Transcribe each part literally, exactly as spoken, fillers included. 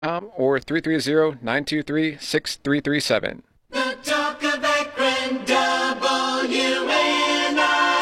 Um, or three three zero, nine two three, six three three seven. The talk of Akron, W N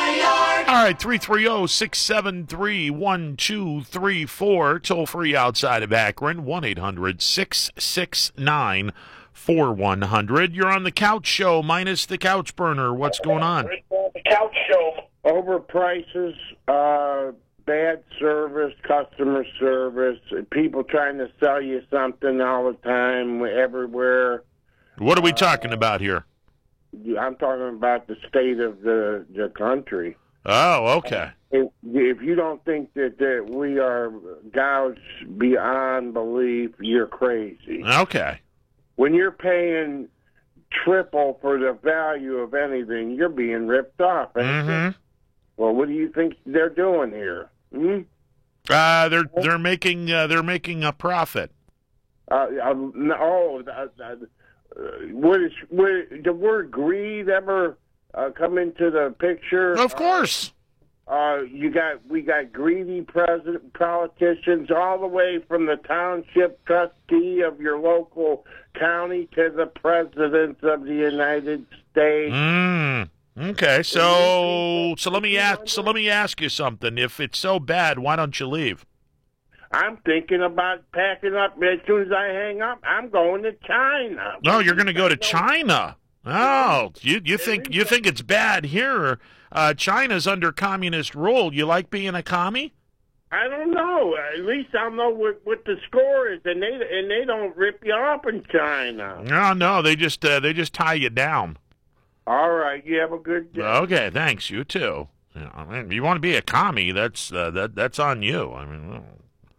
I R. All right, three three zero, six seven three, one two three four. Toll free outside of Akron, one eight hundred, six six nine, four one zero zero. You're on the Couch Show minus the Couch Burner. What's going on? The Couch Show. Overprices, uh, bad service, customer service, people trying to sell you something all the time, everywhere. What are we talking about here? I'm talking about the state of the, the country. Oh, okay. If, if you don't think that, that we are gouged beyond belief, you're crazy. Okay. When you're paying triple for the value of anything, you're being ripped off. Mm-hmm. Well, what do you think they're doing here? Hmm? Uh, they're they're making uh, they're making a profit. Uh, uh, no, uh, uh, what is, what, the word greed ever uh, come into the picture? Of course. Uh, uh, you got we got greedy president politicians all the way from the township trustee of your local county to the president of the United States. Mm. Okay, so so let me ask so let me ask you something. If it's so bad, why don't you leave? I'm thinking about packing up as soon as I hang up. I'm going to China. No, you're going to go to China. Oh, you you think you think it's bad here? Uh, China's under communist rule. You like being a commie? I don't know. At least I'll know what, what the score is, and they and they don't rip you off in China. No, no, they just uh, they just tie you down. All right, you have a good day. Okay, thanks. You too. You know, I mean, you want to be a commie? That's uh, that that's on you. I mean, well,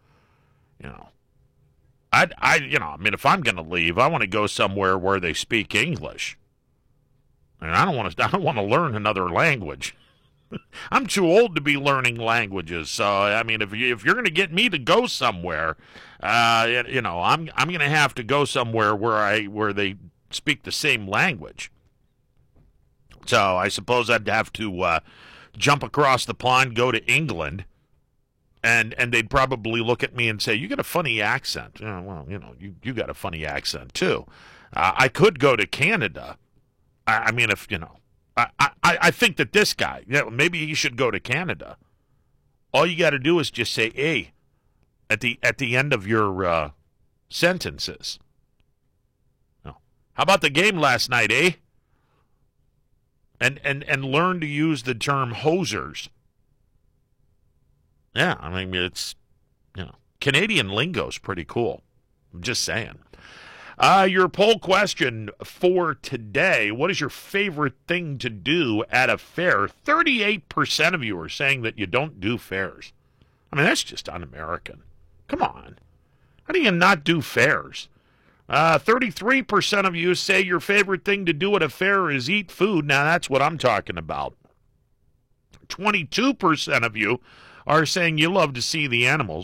you know, I I you know, I mean, if I'm going to leave, I want to go somewhere where they speak English. And I don't want to I don't want to learn another language. I'm too old to be learning languages. So I mean, if you, if you're going to get me to go somewhere, uh, you know, I'm I'm going to have to go somewhere where I where they speak the same language. So I suppose I'd have to uh, jump across the pond, go to England, and and they'd probably look at me and say, "You got a funny accent." Yeah, well, you know, you you got a funny accent too. Uh, I could go to Canada. I, I mean, if you know, I, I I think that this guy, you know, maybe he should go to Canada. All you got to do is just say "a" at the at the end of your uh, sentences. No. How about the game last night, eh? And, and and learn to use the term hosers. Yeah, I mean, it's, you know, Canadian lingo's pretty cool. I'm just saying. Uh, your poll question for today, what is your favorite thing to do at a fair? thirty-eight percent of you are saying that you don't do fairs. I mean, that's just un-American. Come on. How do you not do fairs? Uh, thirty-three percent of you say your favorite thing to do at a fair is eat food. Now, that's what I'm talking about. twenty-two percent of you are saying you love to see the animals.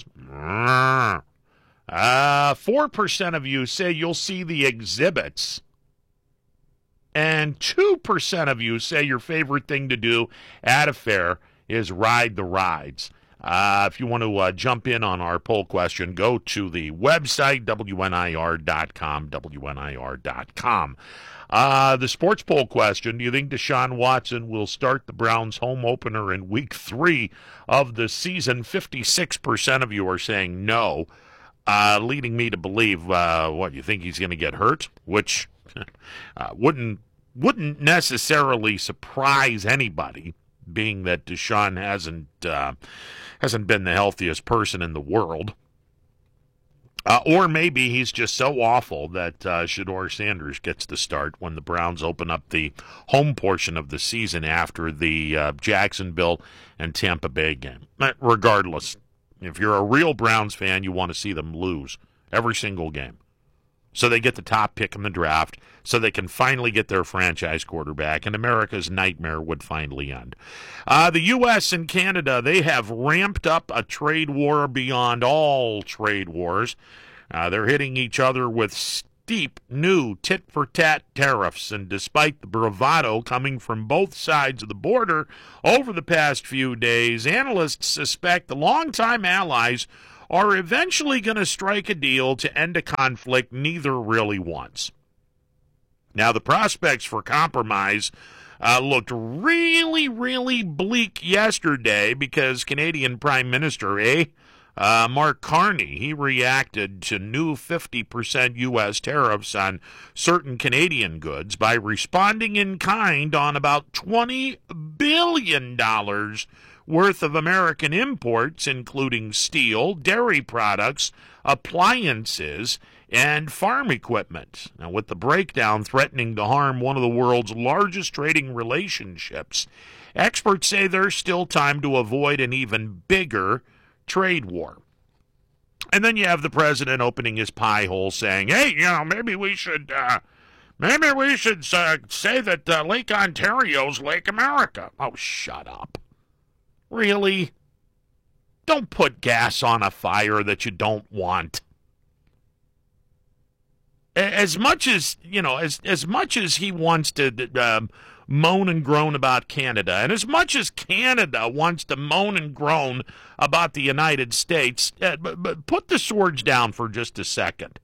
Uh, four percent of you say you'll see the exhibits. And two percent of you say your favorite thing to do at a fair is ride the rides. Uh, if you want to uh, jump in on our poll question, go to the website, W N I R dot com, W N I R dot com. Uh, the sports poll question, do you think Deshaun Watson will start the Browns home opener in week three of the season? fifty-six percent of you are saying no, uh, leading me to believe, uh, what, you think he's going to get hurt? Which uh, wouldn't wouldn't necessarily surprise anybody, being that Deshaun hasn't uh, hasn't been the healthiest person in the world. Uh, or maybe he's just so awful that uh, Shedeur Sanders gets the start when the Browns open up the home portion of the season after the uh, Jacksonville and Tampa Bay game. But regardless, if you're a real Browns fan, you want to see them lose every single game, so they get the top pick in the draft, so they can finally get their franchise quarterback, and America's nightmare would finally end. Uh, the U S and Canada, they have ramped up a trade war beyond all trade wars. Uh, they're hitting each other with steep new tit-for-tat tariffs, and despite the bravado coming from both sides of the border over the past few days, analysts suspect the longtime allies are eventually going to strike a deal to end a conflict neither really wants. Now, the prospects for compromise uh, looked really, really bleak yesterday because Canadian Prime Minister, eh? Uh, Mark Carney, he reacted to new fifty percent U S tariffs on certain Canadian goods by responding in kind on about twenty billion dollars worth of American imports, including steel, dairy products, appliances, and farm equipment. Now, with the breakdown threatening to harm one of the world's largest trading relationships, experts say there's still time to avoid an even bigger trade war. And then you have the president opening his pie hole saying, hey, you know, maybe we should, uh, maybe we should uh, say that uh, Lake Ontario's Lake America. Oh, shut up. Really? Don't put gas on a fire that you don't want. As much as, you know, as, as much as he wants to um, moan and groan about Canada, and as much as Canada wants to moan and groan about the United States, uh, but, but put the swords down for just a second.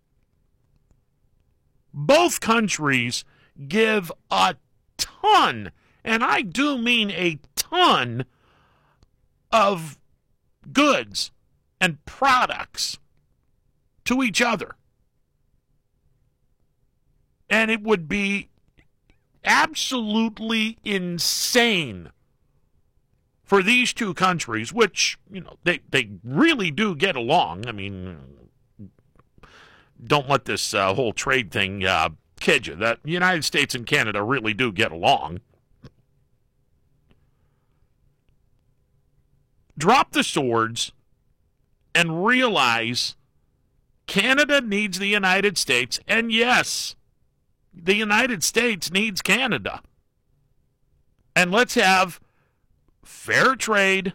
Both countries give a ton, and I do mean a ton, of goods and products to each other. And it would be absolutely insane for these two countries, which, you know, they, they really do get along. I mean, don't let this uh, whole trade thing uh, kid you. The United States and Canada really do get along. Drop the swords and realize Canada needs the United States, and yes, the United States needs Canada. And let's have fair trade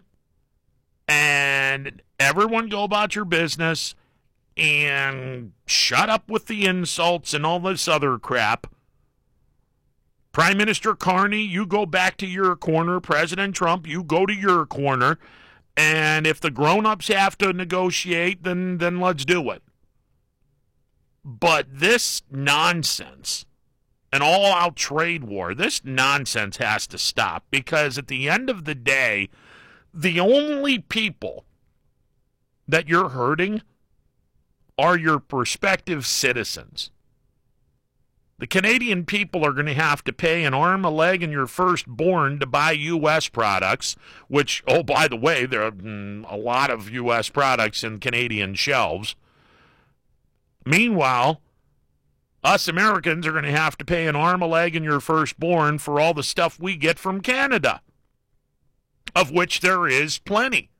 and everyone go about your business and shut up with the insults and all this other crap. Prime Minister Carney, you go back to your corner. President Trump, you go to your corner. And if the grown-ups have to negotiate, then, then let's do it. But this nonsense, an all-out trade war, this nonsense has to stop, because at the end of the day, the only people that you're hurting are your prospective citizens. The Canadian people are going to have to pay an arm, a leg, and your firstborn to buy U S products, which, oh, by the way, there are mm, a lot of U S products in Canadian shelves. Meanwhile, us Americans are going to have to pay an arm, a leg, and your firstborn for all the stuff we get from Canada, of which there is plenty.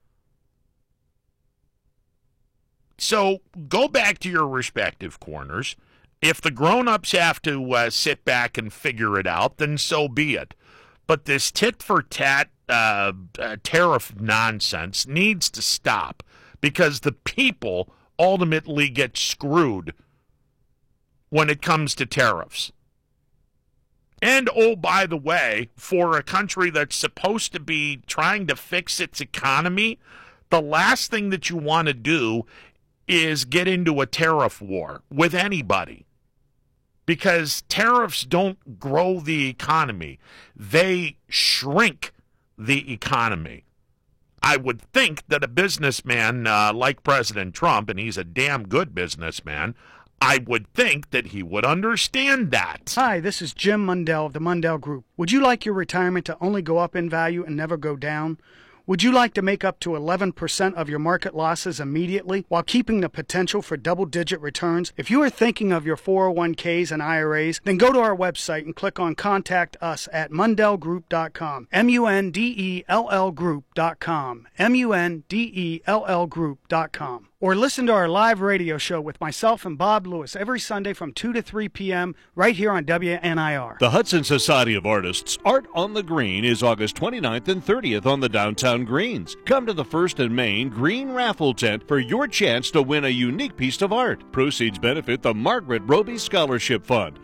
So go back to your respective corners. If the grown-ups have to uh, sit back and figure it out, then so be it. But this tit-for-tat uh, uh, tariff nonsense needs to stop, because the people ultimately get screwed when it comes to tariffs. And, oh, by the way, for a country that's supposed to be trying to fix its economy, the last thing that you want to do is get into a tariff war with anybody. Because tariffs don't grow the economy. They shrink the economy. I would think that a businessman uh, like President Trump, and he's a damn good businessman, I would think that he would understand that. Hi, this is Jim Mundell of the Mundell Group. Would you like your retirement to only go up in value and never go down? Would you like to make up to eleven percent of your market losses immediately while keeping the potential for double-digit returns? If you are thinking of your four oh one k's and I R As, then go to our website and click on Contact Us at mundell group dot com. M U N D E L L group dot com. M U N D E L L group dot com. Or listen to our live radio show with myself and Bob Lewis every Sunday from two to three p.m. right here on W N I R. The Hudson Society of Artists Art on the Green is August twenty-ninth and thirtieth on the downtown greens. Come to the First and Main Green Raffle Tent for your chance to win a unique piece of art. Proceeds benefit the Margaret Roby Scholarship Fund. Check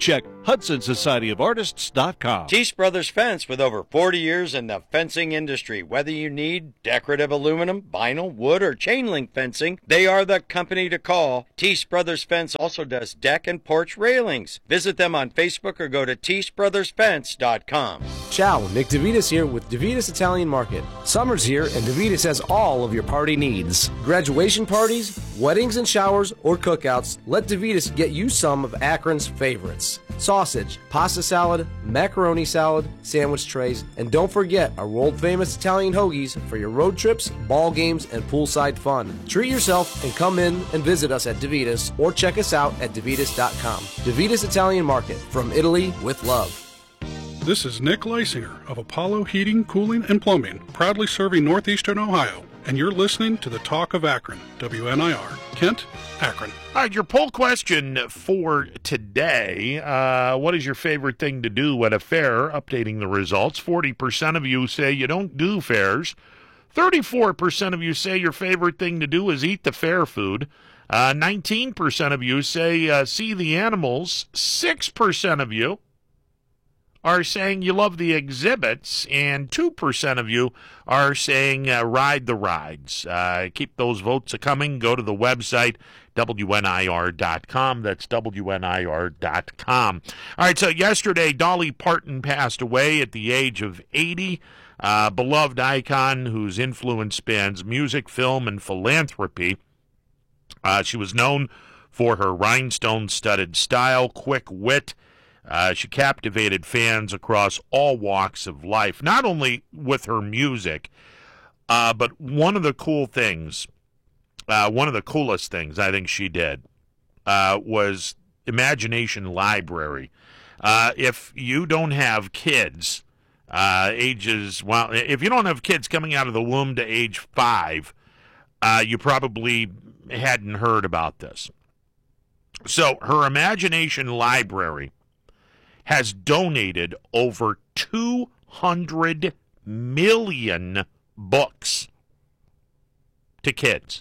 Hudson Society of Artists dot com. Teese Brothers Fence, with over forty years in the fencing industry. Whether you need decorative aluminum, vinyl, wood, or chain link fencing, they are the company to call. Teese Brothers Fence also does deck and porch railings. Visit them on Facebook or go to Teese Brothers Fence dot com. Ciao, Nick DeVitis here with DeVitis Italian Market. Summer's here and DeVitis has all of your party needs. Graduation parties, weddings and showers, or cookouts, let DeVitis get you some of Akron's favorites. Sausage, pasta salad, macaroni salad, sandwich trays, and don't forget our world-famous Italian hoagies for your road trips, ball games, and poolside fun. Treat yourself and come in and visit us at DeVitis or check us out at DeVitis dot com. DeVitis Italian Market, from Italy with love. This is Nick Leisinger of Apollo Heating, Cooling, and Plumbing, proudly serving northeastern Ohio, and you're listening to the Talk of Akron, W N I R, Kent, Akron. All right, your poll question for today, uh, what is your favorite thing to do at a fair? Updating the results, forty percent of you say you don't do fairs. thirty-four percent of you say your favorite thing to do is eat the fair food. Uh, nineteen percent of you say uh, see the animals. six percent of you are saying you love the exhibits, and two percent of you are saying uh, ride the rides. Uh, keep those votes coming. Go to the website, W N I R dot com. That's W N I R dot com. All right, so yesterday, Dolly Parton passed away at the age of eighty. Uh, beloved icon whose influence spans music, film, and philanthropy. Uh, she was known for her rhinestone-studded style, quick wit. Uh, she captivated fans across all walks of life, not only with her music, uh, but one of the cool things, uh, one of the coolest things I think she did uh, was Imagination Library. Uh, if you don't have kids, uh, ages, well, if you don't have kids coming out of the womb to age five, uh, you probably hadn't heard about this. So her Imagination Library has donated over two hundred million books to kids.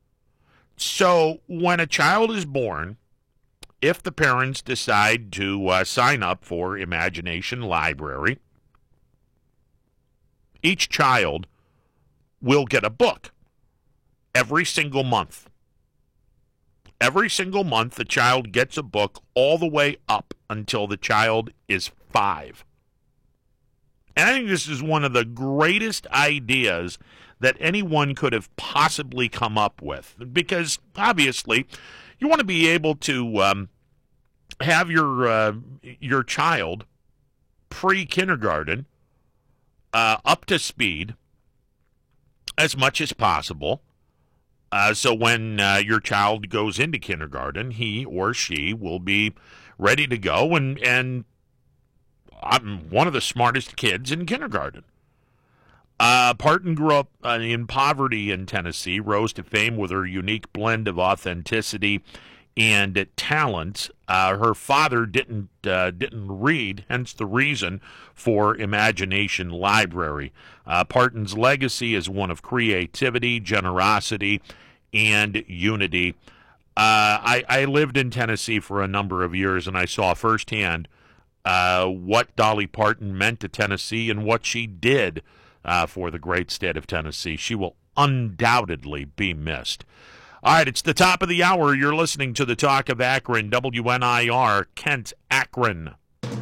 So when a child is born, if the parents decide to uh, sign up for Imagination Library, each child will get a book every single month. Every single month, the child gets a book all the way up until the child is five. And I think this is one of the greatest ideas that anyone could have possibly come up with. Because, obviously, you want to be able to um, have your, uh, your child pre-kindergarten uh, up to speed as much as possible. Uh, so when uh, your child goes into kindergarten, he or she will be ready to go, and and I'm one of the smartest kids in kindergarten. Uh, Parton grew up uh, in poverty in Tennessee, rose to fame with her unique blend of authenticity and talent. Uh, her father didn't uh, didn't read, hence the reason for Imagination Library. Uh, Parton's legacy is one of creativity, generosity, and unity. Uh, I, I lived in Tennessee for a number of years, and I saw firsthand uh, what Dolly Parton meant to Tennessee and what she did uh, for the great state of Tennessee. She will undoubtedly be missed. All right, it's the top of the hour. You're listening to the Talk of Akron, W N I R, Kent, Akron.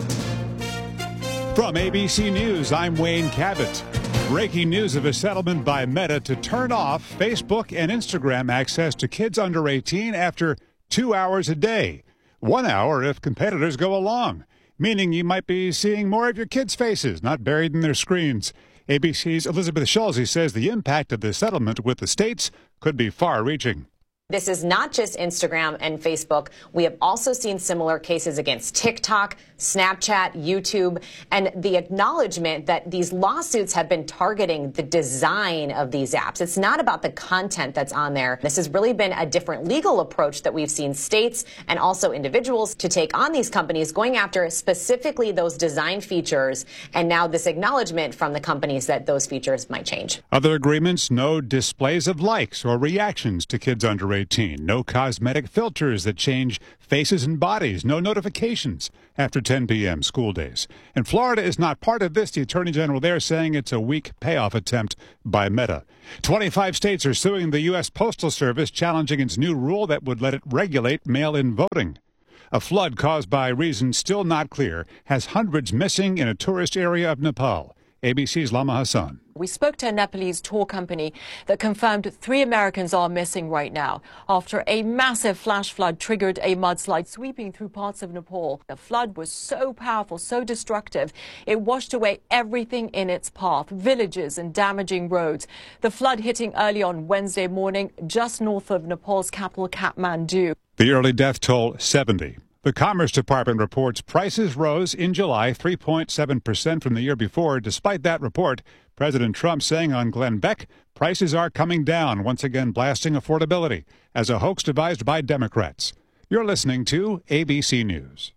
From A B C News, I'm Wayne Cabot. Breaking news of a settlement by Meta to turn off Facebook and Instagram access to kids under eighteen after two hours a day. One hour if competitors go along, meaning you might be seeing more of your kids' faces, not buried in their screens. A B C's Elizabeth Schulze says the impact of the settlement with the states could be far-reaching. This is not just Instagram and Facebook. We have also seen similar cases against TikTok, Snapchat, YouTube, and the acknowledgement that these lawsuits have been targeting the design of these apps. It's not about the content that's on there. This has really been a different legal approach that we've seen states and also individuals to take on these companies, going after specifically those design features, and now this acknowledgement from the companies that those features might change. Other agreements, no displays of likes or reactions to kids under eighteen. No cosmetic filters that change faces and bodies. No notifications after ten p.m. school days. And Florida is not part of this. The Attorney General there saying it's a weak payoff attempt by Meta. twenty-five states are suing the U S. Postal Service, challenging its new rule that would let it regulate mail-in voting. A flood caused by reasons still not clear has hundreds missing in a tourist area of Nepal. A B C's Lama Hassan. We spoke to a Nepalese tour company that confirmed three Americans are missing right now after a massive flash flood triggered a mudslide sweeping through parts of Nepal. The flood was so powerful, so destructive, it washed away everything in its path, villages and damaging roads. The flood hitting early on Wednesday morning just north of Nepal's capital, Kathmandu. The early death toll, seventy. The Commerce Department reports prices rose in July three point seven percent from the year before. Despite that report, President Trump saying on Glenn Beck, prices are coming down, once again blasting affordability as a hoax devised by Democrats. You're listening to A B C News.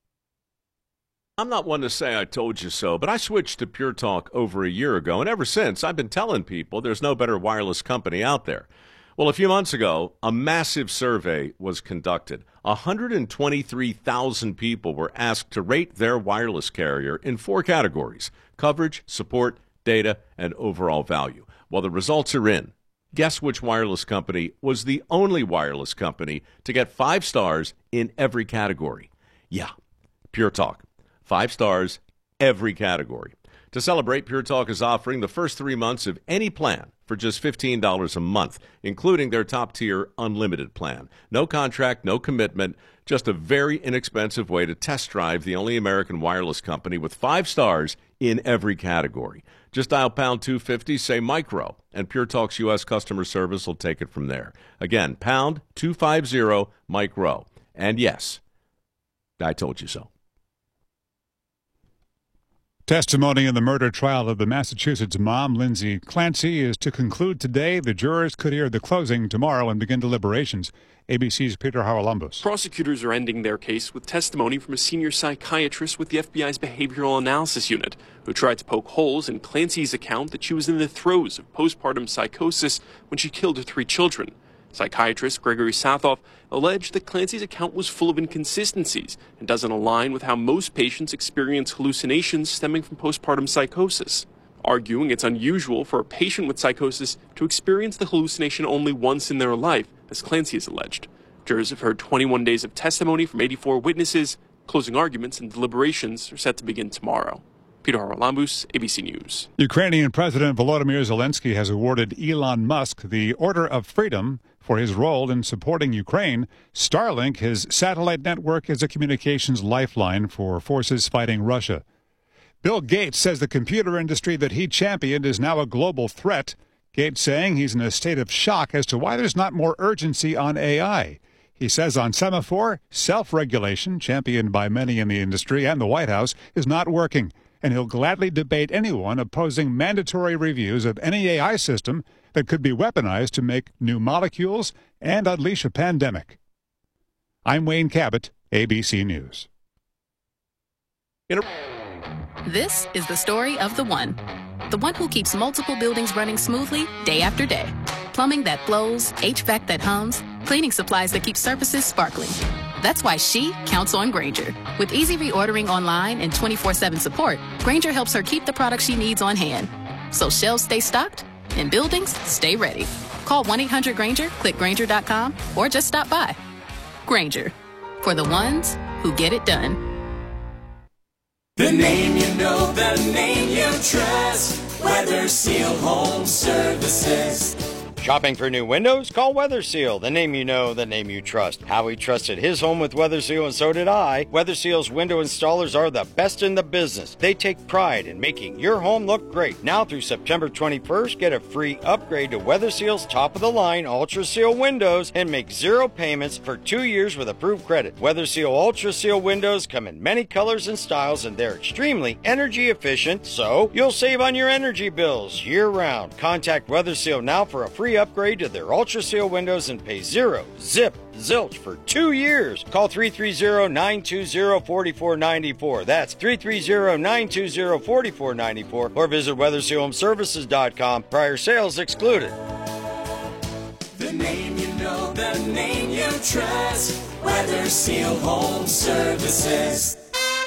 I'm not one to say I told you so, but I switched to Pure Talk over a year ago, and ever since I've been telling people there's no better wireless company out there. Well, a few months ago, a massive survey was conducted. one hundred twenty-three thousand people were asked to rate their wireless carrier in four categories: coverage, support, data, and overall value. Well, the results are in. Guess which wireless company was the only wireless company to get five stars in every category? Yeah, Pure Talk. Five stars, every category. To celebrate, Pure Talk is offering the first three months of any plan for just fifteen dollars a month, including their top-tier unlimited plan. No contract, no commitment, just a very inexpensive way to test drive the only American wireless company with five stars in every category. Just dial pound two fifty, say micro, and Pure Talk's U S customer service will take it from there. Again, pound two fifty, micro. And yes, I told you so. Testimony in the murder trial of the Massachusetts mom, Lindsay Clancy, is to conclude today. The jurors could hear the closing tomorrow and begin deliberations. A B C's Peter Haralambos. Prosecutors are ending their case with testimony from a senior psychiatrist with the F B I's Behavioral Analysis Unit, who tried to poke holes in Clancy's account that she was in the throes of postpartum psychosis when she killed her three children. Psychiatrist Gregory Sathoff alleged that Clancy's account was full of inconsistencies and doesn't align with how most patients experience hallucinations stemming from postpartum psychosis, arguing it's unusual for a patient with psychosis to experience the hallucination only once in their life, as Clancy has alleged. Jurors have heard twenty-one days of testimony from eighty-four witnesses. Closing arguments and deliberations are set to begin tomorrow. Peter Haralambos, A B C News. Ukrainian President Volodymyr Zelensky has awarded Elon Musk the Order of Freedom for his role in supporting Ukraine. Starlink, his satellite network, is a communications lifeline for forces fighting Russia. Bill Gates says the computer industry that he championed is now a global threat. Gates saying he's in a state of shock as to why there's not more urgency on A I. He says on Semaphore, self-regulation, championed by many in the industry and the White House, is not working, and he'll gladly debate anyone opposing mandatory reviews of any A I system that could be weaponized to make new molecules and unleash a pandemic. I'm Wayne Cabot, A B C News. This is the story of the one. The one who keeps multiple buildings running smoothly day after day. Plumbing that flows, H V A C that hums, cleaning supplies that keep surfaces sparkling. That's why she counts on Grainger. With easy reordering online and twenty-four seven support, Grainger helps her keep the products she needs on hand. So shelves stay stocked and buildings stay ready. Call one eight hundred Grainger, click Grainger dot com, or just stop by. Grainger, for the ones who get it done. The name you know, the name you trust. Weather Seal Home Services. Shopping for new windows? Call Weather Seal, the name you know, the name you trust. Howie trusted his home with Weather Seal, and so did I. Weather Seal's window installers are the best in the business. They take pride in making your home look great. Now through September twenty-first, get a free upgrade to Weather Seal's top-of-the-line Ultra Seal windows and make zero payments for two years with approved credit. Weather Seal Ultra Seal windows come in many colors and styles, and they're extremely energy efficient, so you'll save on your energy bills year-round. Contact Weather Seal now for a free upgrade to their Ultra Seal windows and pay zero, zip, zilch for two years. Call three three zero, nine two zero, four four nine four. That's three three zero, nine two zero, four four nine four or visit weather seal home services dot com. Prior sales excluded. The name you know, the name you trust. Weather Seal Home Services.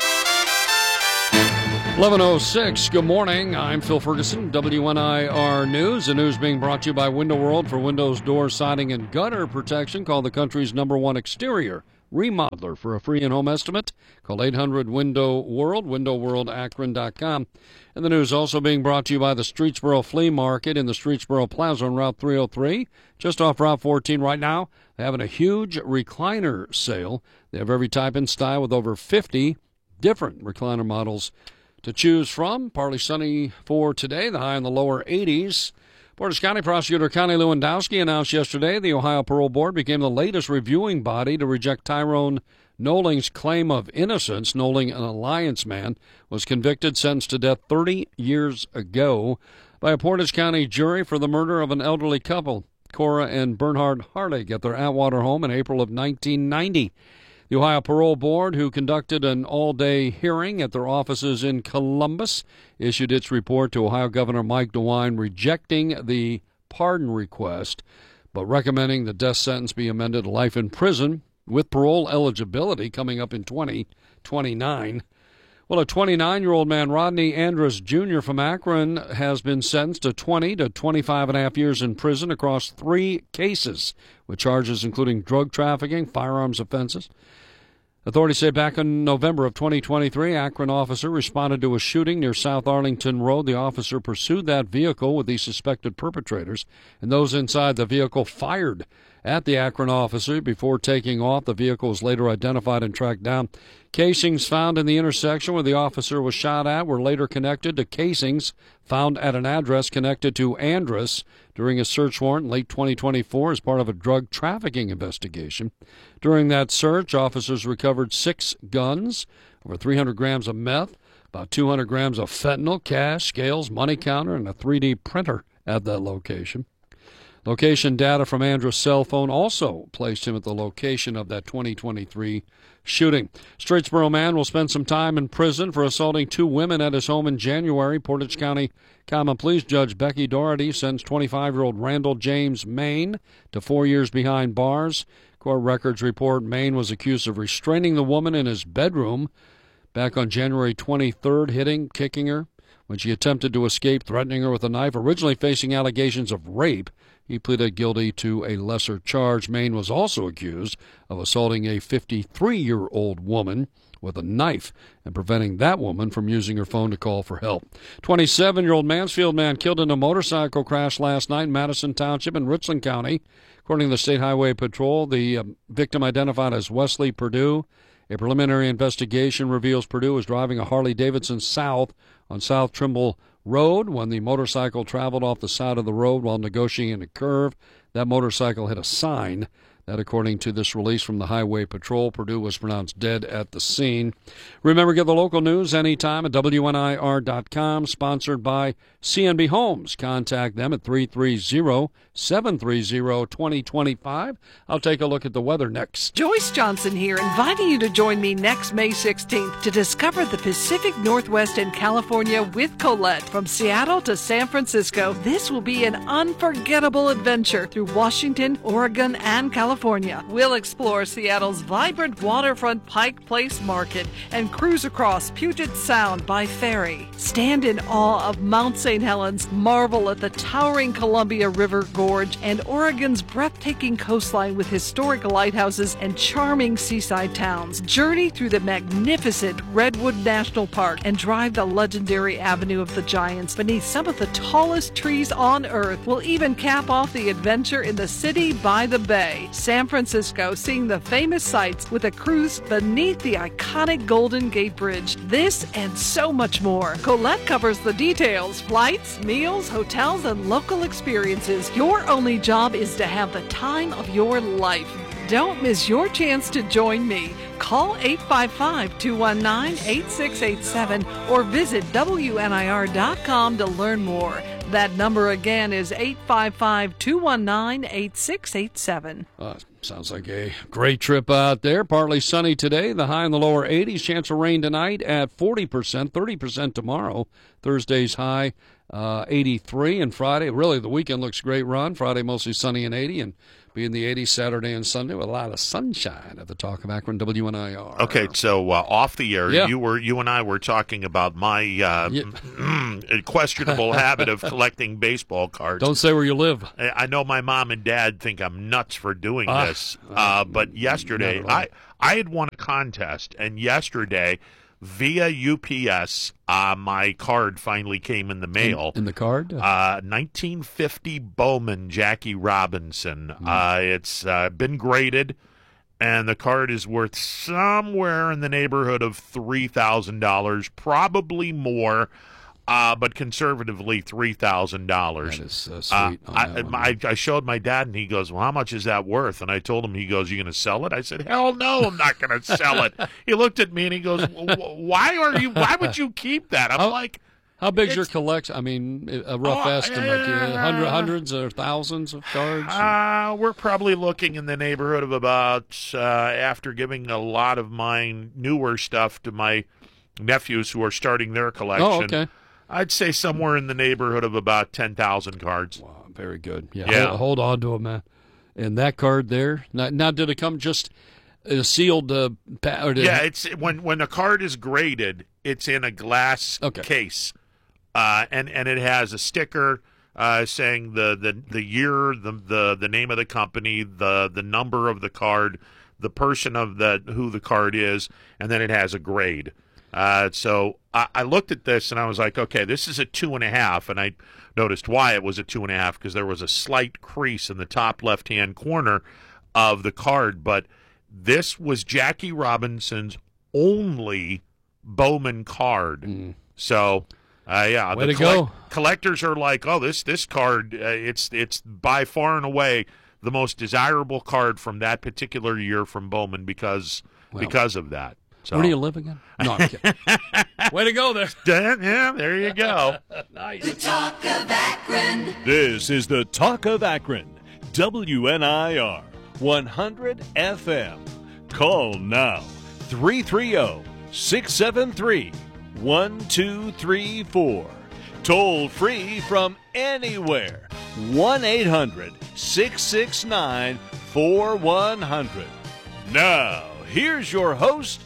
eleven oh six, good morning. I'm Phil Ferguson, W N I R News. The news being brought to you by Window World. For windows, door, siding, and gutter protection, call the country's number one exterior remodeler for a free in-home estimate. Call eight hundred window world, window world akron dot com. And the news also being brought to you by the Streetsboro Flea Market in the Streetsboro Plaza on Route three oh three, just off Route fourteen right now. They're having a huge recliner sale. They have every type and style with over fifty different recliner models to choose from. Partly sunny for today, the high in the lower eighties. Portage County Prosecutor Connie Lewandowski announced yesterday the Ohio Parole Board became the latest reviewing body to reject Tyrone Knowling's claim of innocence. Knowling, an Alliance man, was convicted, sentenced to death thirty years ago by a Portage County jury for the murder of an elderly couple, Cora and Bernhard Hardig, at their Atwater home in April of nineteen ninety. The Ohio Parole Board, who conducted an all-day hearing at their offices in Columbus, issued its report to Ohio Governor Mike DeWine rejecting the pardon request, but recommending the death sentence be amended to life in prison with parole eligibility coming up in twenty twenty-nine. Well, a twenty-nine-year-old man, Rodney Andrus Junior from Akron, has been sentenced to twenty to twenty-five and a half years in prison across three cases, with charges including drug trafficking, firearms offenses. Authorities say back in November of twenty twenty-three, Akron officer responded to a shooting near South Arlington Road. The officer pursued that vehicle with the suspected perpetrators, and those inside the vehicle fired at the Akron officer before taking off. The vehicle was later identified and tracked down. Casings found in the intersection where the officer was shot at were later connected to casings found at an address connected to Andrus during a search warrant in late twenty twenty-four as part of a drug trafficking investigation. During that search, officers recovered six guns, over three hundred grams of meth, about two hundred grams of fentanyl, cash, scales, money counter, and a three D printer at that location. Location data from Andrus' cell phone also placed him at the location of that twenty twenty-three shooting. Streetsboro man will spend some time in prison for assaulting two women at his home in January. Portage County Common Pleas Judge Becky Doherty sentenced twenty-five-year-old Randall James Main to four years behind bars. Court records report Main was accused of restraining the woman in his bedroom back on January twenty-third, hitting, kicking her when she attempted to escape, threatening her with a knife. Originally facing allegations of rape, he pleaded guilty to a lesser charge. Main was also accused of assaulting a fifty-three-year-old woman with a knife and preventing that woman from using her phone to call for help. twenty-seven-year-old Mansfield man killed in a motorcycle crash last night in Madison Township in Richland County. According to the State Highway Patrol, the uh, victim identified as Wesley Purdue. A preliminary investigation reveals Purdue was driving a Harley-Davidson south on South Trimble Road when the motorcycle traveled off the side of the road while negotiating a curve. That motorcycle hit a sign. That, according to this release from the Highway Patrol, Purdue was pronounced dead at the scene. Remember, get the local news anytime at W N I R dot com, sponsored by C N B Homes. Contact them at three three zero, seven three zero, two zero two five. I'll take a look at the weather next. Joyce Johnson here, inviting you to join me next May sixteenth to discover the Pacific Northwest and California with Colette. From Seattle to San Francisco, this will be an unforgettable adventure through Washington, Oregon, and California. We'll explore Seattle's vibrant waterfront Pike Place Market and cruise across Puget Sound by ferry. Stand in awe of Mount Saint Helens, marvel at the towering Columbia River Gorge and Oregon's breathtaking coastline with historic lighthouses and charming seaside towns. Journey through the magnificent Redwood National Park and drive the legendary Avenue of the Giants beneath some of the tallest trees on Earth. We'll even cap off the adventure in the city by the bay. San Francisco, seeing the famous sights with a cruise beneath the iconic Golden Gate Bridge. This and so much more. Colette covers the details: flights, meals, hotels, and local experiences. Your only job is to have the time of your life. Don't miss your chance to join me. Call eight five five, two one nine, eight six eight seven or visit W N I R dot com to learn more. That number again is eight five five, two one nine, eight six eight seven. Uh, sounds like a great trip out there. Partly sunny today, the high in the lower eighties. Chance of rain tonight at forty percent, thirty percent tomorrow. Thursday's high uh, eighty-three, and Friday, really the weekend looks great run. Friday mostly sunny and eighty, and Be in the eighties Saturday and Sunday with a lot of sunshine at the Talk of Akron, W N I R. Okay, so uh, off the air, Yeah. you were you and I were talking about my uh, questionable habit of collecting baseball cards. Don't say where you live. I I know my mom and dad think I'm nuts for doing Ah, this, uh, but yesterday not at all. I I had won a contest, and yesterday via U P S, uh, my card finally came in the mail. In, in the card? Uh, nineteen fifty Bowman Jackie Robinson. Hmm. Uh, it's uh, been graded, and the card is worth somewhere in the neighborhood of three thousand dollars, probably more, uh, but conservatively three thousand dollars. That is uh, Uh, sweet. on I, that one. I, I showed my dad, and he goes, well, how much is that worth? And I told him, he goes, you going to sell it? I said, hell no, I'm not going to sell it. He looked at me, and he goes, "Wh- why are you, why would you keep that? I'm How- like, How big's your collection? I mean, a rough Oh, estimate. uh, uh, hundred, hundreds or thousands of cards? Uh, we're probably looking in the neighborhood of about, uh, after giving a lot of my newer stuff to my nephews who are starting their collection, Oh, okay. I'd say somewhere in the neighborhood of about ten thousand cards. Wow, very good. Yeah, Yeah. Hold, hold on to it, man. And that card there, now, now did it come just a sealed? Uh, pa- or did Yeah, it, it's when when a card is graded, it's in a glass case, uh, and and it has a sticker uh, saying the, the, the year, the, the the name of the company, the the number of the card, the person of the who the card is, and then it has a grade. Uh, so I, I looked at this and I was like, okay, this is a two and a half, and I noticed why it was a two and a half, because there was a slight crease in the top left-hand corner of the card, but this was Jackie Robinson's only Bowman card. So, uh, yeah, Way the to go. collectors are like, oh, this this card, uh, it's it's by far and away the most desirable card from that particular year from Bowman because Well, because of that. So. Where do you live again? No, I'm kidding. Way to go there. Yeah, there you go. Nice. The Talk of Akron. This is the Talk of Akron, W N I R one hundred F M. Call now, three three zero, six seven three, one two three four. Toll free from anywhere, one eight hundred, six six nine, four one zero zero. Now, here's your host,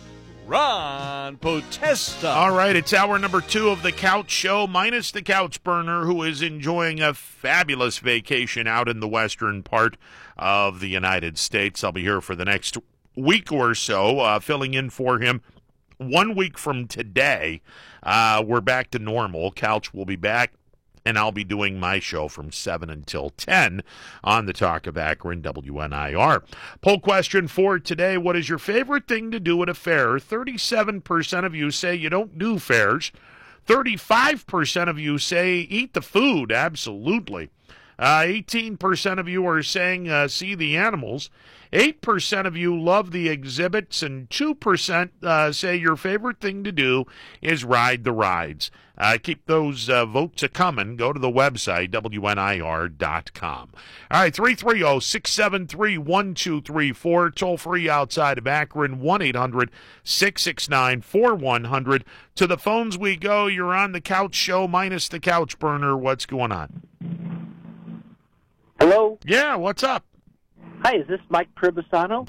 Ron Potesta. All right, it's hour number two of the Couch Show, minus the Couch Burner, who is enjoying a fabulous vacation out in the western part of the United States. I'll be here for the next week or so, uh, filling in for him. One week from today, uh, we're back to normal. Couch will be back, and I'll be doing my show from seven until ten on the Talk of Akron, W N I R. Poll question for today, what is your favorite thing to do at a fair? thirty-seven percent of you say you don't do fairs. thirty-five percent of you say eat the food, absolutely. Uh, eighteen percent of you are saying uh, see the animals. eight percent of you love the exhibits, and two percent uh, say your favorite thing to do is ride the rides. Uh, keep those uh, votes a-coming. Go to the website, W N I R dot com. All right, three three zero, six seven three, one two three four. Toll free outside of Akron, one eight hundred, six six nine, four one zero zero. To the phones we go. You're on the Couch Show, minus the Couch Burner. What's going on? Hello? Yeah, what's up? Hi, is this Mike Pribisano?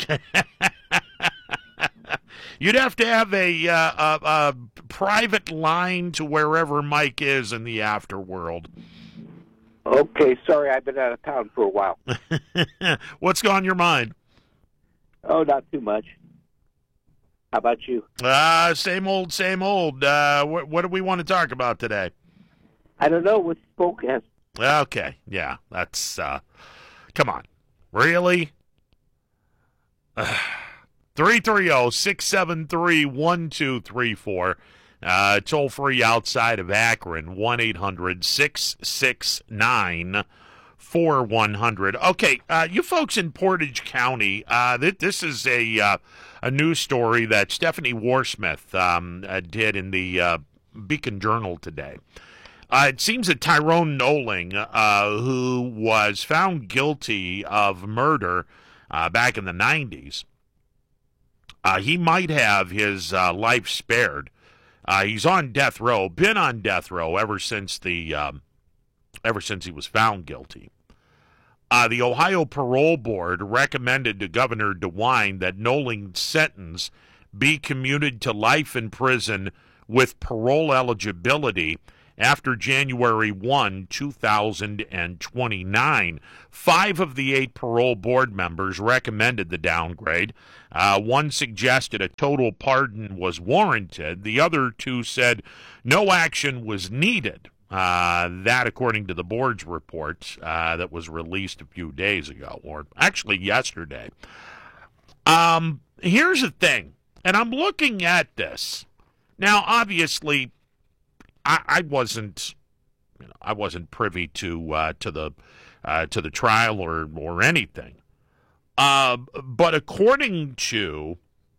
You'd have to have a, uh, a, a private line to wherever Mike is in the afterworld. Okay, sorry, I've been out of town for a while. What's on your mind? Oh, not too much. How about you? Uh, same old, same old. Uh, wh- what do we want to talk about today? I don't know what Spokane. Okay, yeah, that's, uh, come on. Really? three three zero, six seven three, one two three four. Uh, toll free outside of Akron, one eight hundred, six six nine, four one zero zero. Okay, uh, you folks in Portage County, uh, th- this is a uh, a news story that Stephanie Warsmith um, uh, did in the uh, Beacon Journal today. Uh, it seems that Tyrone Noling, uh, who was found guilty of murder uh, back in the nineties, uh, he might have his uh, life spared. Uh, he's on death row, been on death row ever since the um, ever since he was found guilty. Uh, the Ohio Parole Board recommended to Governor DeWine that Knowling's sentence be commuted to life in prison with parole eligibility after January first, two thousand twenty-nine. Five of the eight parole board members recommended the downgrade. Uh, one suggested a total pardon was warranted. The other two said no action was needed. Uh, that, according to the board's report uh, that was released a few days ago, or actually yesterday. Um, here's the thing, and I'm looking at this. Now, obviously, I, I wasn't, you know, I wasn't privy to uh, to the uh, to the trial or or anything. Uh, but according to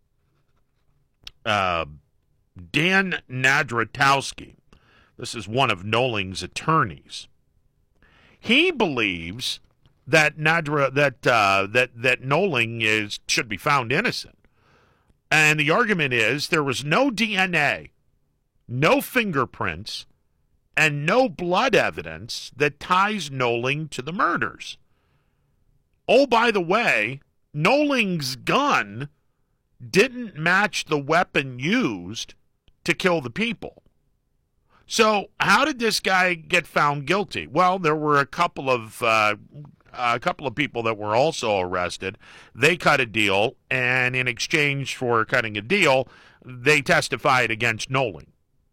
uh, Dan Nadratowski, this is one of Knowling's attorneys. He believes that Nadra that uh, that that Knowling is should be found innocent, and the argument is there was no D N A, no fingerprints, and no blood evidence that ties Knowling to the murders. Oh, by the way, Knowling's gun didn't match the weapon used to kill the people. So how did this guy get found guilty? Well, there were a couple of uh, a couple of people that were also arrested. They cut a deal, and in exchange for cutting a deal, they testified against Knowling.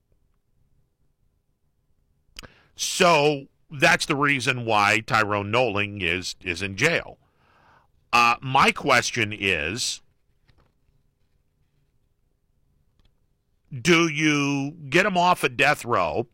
So that's the reason why Tyrone Knowling is is in jail. Uh, my question is, do you get him off of death row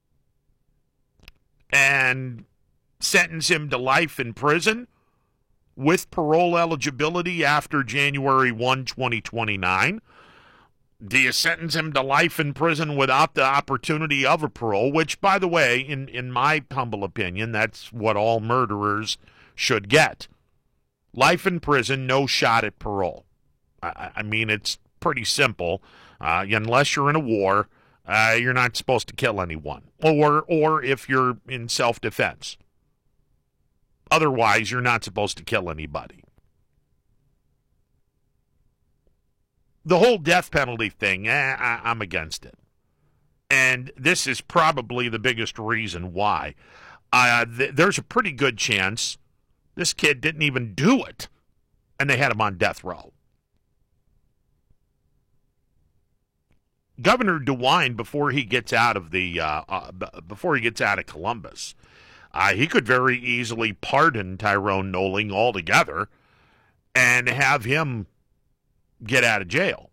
and sentence him to life in prison with parole eligibility after January first, twenty twenty-nine? Do you sentence him to life in prison without the opportunity of a parole, which, by the way, in, in my humble opinion, that's what all murderers should get. Life in prison, no shot at parole. I, I mean, it's pretty simple. Uh, unless you're in a war, uh, you're not supposed to kill anyone. Or, or if you're in self-defense. Otherwise, you're not supposed to kill anybody. The whole death penalty thing, eh, I, I'm against it. And this is probably the biggest reason why. Uh, th- there's a pretty good chance this kid didn't even do it, and they had him on death row. Governor DeWine, before he gets out of the uh, uh, b- before he gets out of Columbus, uh, he could very easily pardon Tyrone Knowling altogether and have him get out of jail.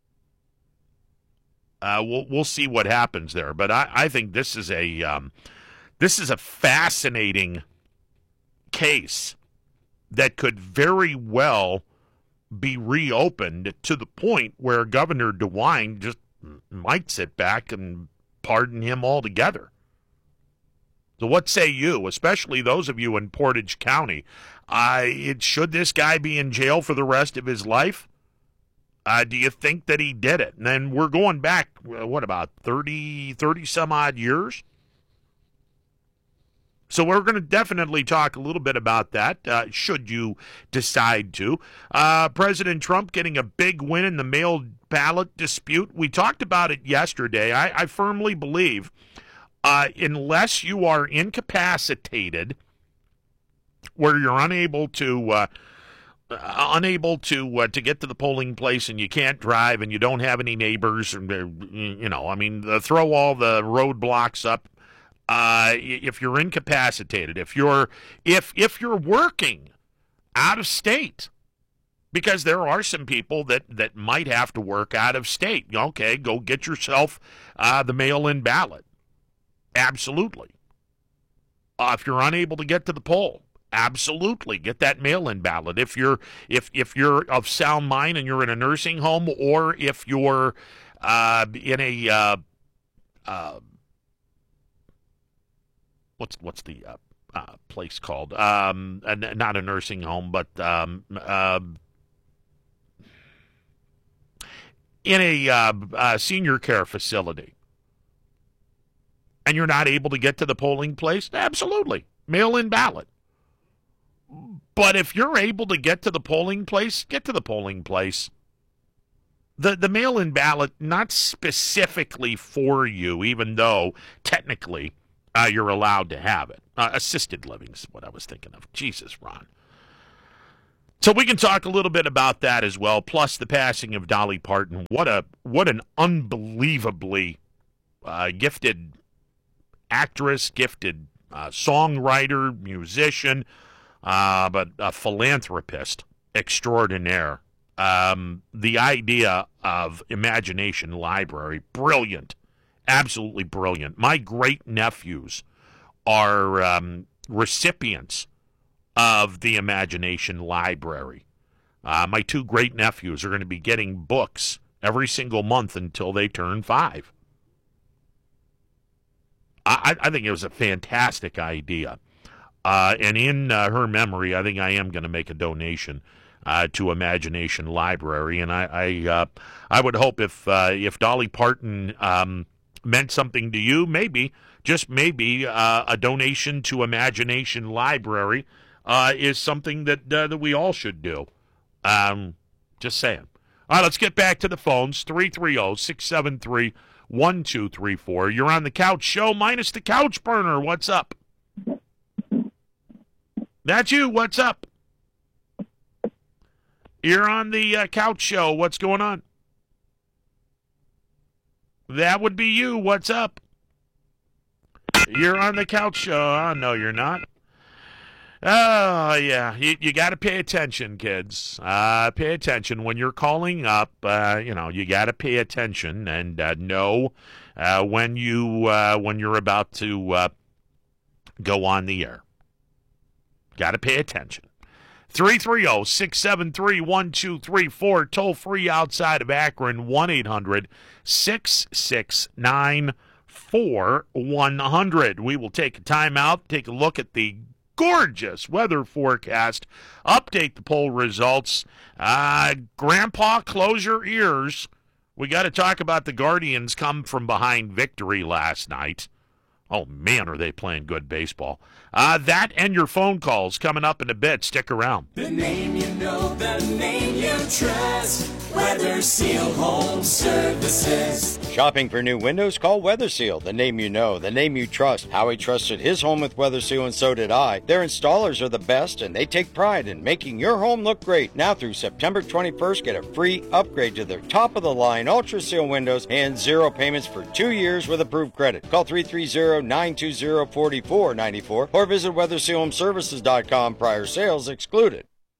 Uh, we'll we'll see what happens there, but I, I think this is a um, this is a fascinating case that could very well be reopened to the point where Governor DeWine just might sit back and pardon him altogether. So what say you, especially those of you in Portage County? Uh, it, should this guy be in jail for the rest of his life? Uh, do you think that he did it? And then we're going back, what, about thirty, thirty some odd years? So we're going to definitely talk a little bit about that, uh, should you decide to. Uh, President Trump getting a big win in the mail ballot dispute. We talked about it yesterday. I, I firmly believe uh, unless you are incapacitated, where you're unable to uh, uh, unable to uh, to get to the polling place, and you can't drive, and you don't have any neighbors, and you know, I mean, uh, throw all the roadblocks up. Uh, if you're incapacitated, if you're if if you're working out of state, because there are some people that, that might have to work out of state. Okay, go get yourself uh, the mail-in ballot. Absolutely. Uh, if you're unable to get to the poll, absolutely get that mail-in ballot. If you're if if you're of sound mind and you're in a nursing home, or if you're uh, in a uh, uh, What's what's the uh, uh, place called? Um, uh, not a nursing home, but um, uh, in a uh, uh, senior care facility, and you're not able to get to the polling place? Absolutely, mail-in ballot. But if you're able to get to the polling place, get to the polling place. The the mail-in ballot, not specifically for you, even though technically uh, you're allowed to have it. Uh, assisted living is what I was thinking of. Jesus, Ron. So we can talk a little bit about that as well, plus the passing of Dolly Parton. What a what an unbelievably uh, gifted actress, gifted uh, songwriter, musician, uh, but a philanthropist extraordinaire. Um, the idea of Imagination Library, brilliant, absolutely brilliant. My great-nephews are um, recipients of the Imagination Library. Uh, my two great-nephews are going to be getting books every single month until they turn five. I, I think it was a fantastic idea. Uh, and in uh, her memory, I think I am going to make a donation Uh, to Imagination Library, and I I, uh, I would hope if uh, if Dolly Parton um, meant something to you, maybe just maybe uh, a donation to Imagination Library uh, is something that uh, that we all should do. Um, just saying. All right, let's get back to the phones. three three zero, six seven three, one two three four. You're on the Couch Show minus the Couch Burner. What's up? That's you. What's up? You're on the uh, Couch Show. What's going on? That would be you. What's up? You're on the Couch Show. Oh, no, you're not. Oh, yeah. You, you got to pay attention, kids. Uh, pay attention. When you're calling up, uh, you know, you got to pay attention and uh, know uh, when, you, uh, when you're about to uh, go on the air. Got to pay attention. three three zero, six seven three, one two three four, toll free outside of Akron, one eight hundred, six six nine, four one zero zero. We will take a time out, take a look at the gorgeous weather forecast, update the poll results. Uh, Grandpa, close your ears. We got to talk about the Guardians come from behind victory last night. Oh, man, are they playing good baseball. Uh, that and your phone calls coming up in a bit. Stick around. The name you know, the name you trust. Weather Seal Home Services. Shopping for new windows? Call Weather Seal, the name you know, the name you trust. Howie trusted his home with Weather Seal, and so did I. Their installers are the best, and they take pride in making your home look great. Now through September twenty-first, get a free upgrade to their top-of-the-line Ultra Seal windows and zero payments for two years with approved credit. Call three three zero, nine two zero, four four nine four or visit weather seal home services dot com. Prior sales excluded.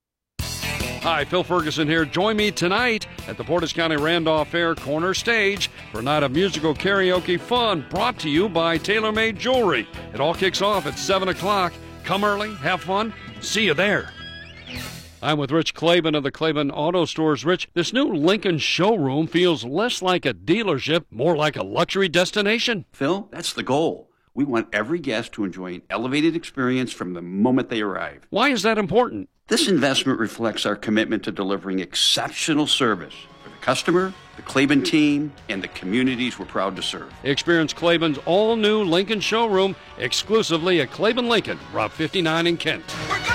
Hi, Phil Ferguson here. Join me tonight at the Portage County Randolph Fair Corner Stage for a night of musical karaoke fun brought to you by TaylorMade Jewelry. It all kicks off at seven o'clock. Come early, have fun, see you there. I'm with Rich Claiborne of the Claiborne Auto Stores. Rich, this new Lincoln showroom feels less like a dealership, more like a luxury destination. Phil, that's the goal. We want every guest to enjoy an elevated experience from the moment they arrive. Why is that important? This investment reflects our commitment to delivering exceptional service for the customer, the Claiborne team, and the communities we're proud to serve. Experience Claiborne's all-new Lincoln showroom exclusively at Claiborne Lincoln, Route fifty-nine in Kent.